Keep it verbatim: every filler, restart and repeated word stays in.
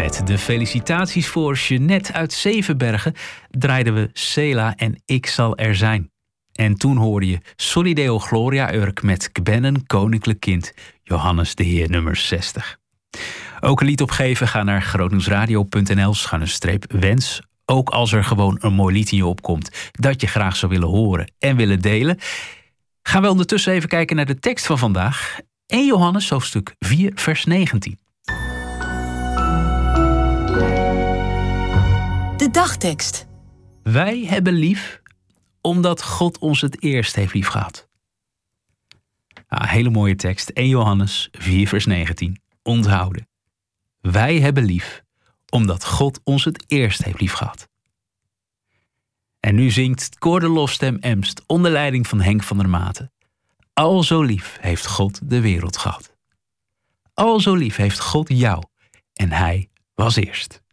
Met de felicitaties voor Jeanette uit Zevenbergen draaiden we Sela en Ik zal er zijn. En toen hoorde je Solideo Gloria Urk met Ik ben een koninklijk kind, Johannes de Heer nummer zestig. Ook een lied opgeven, ga naar grootnieuwsradio punt n l schuine streep wens. Ook als er gewoon een mooi lied in je opkomt dat je graag zou willen horen en willen delen. Gaan we ondertussen even kijken naar de tekst van vandaag. eerste Johannes hoofdstuk vier vers negentien. De dagtekst. Wij hebben lief omdat God ons het eerst heeft liefgehad. Ah, hele mooie tekst. eerste Johannes vier vers negentien. Onthouden. Wij hebben lief omdat God ons het eerst heeft liefgehad. En nu zingt Koor de Lofstem Emst onder leiding van Henk van der Maten. Al zo lief heeft God de wereld gehad. Al zo lief heeft God jou en hij was eerst.